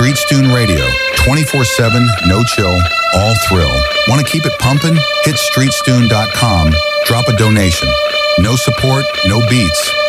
Streetstune Radio, 24/7, no chill, all thrill. Want to keep it pumping? Hit streetstune.com, drop a donation. No support, no beats.